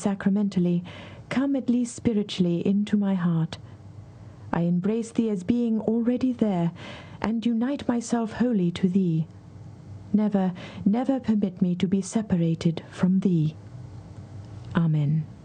sacramentally, come at least spiritually into my heart. I embrace thee as being already there, and unite myself wholly to thee. Never, never permit me to be separated from thee. Amen.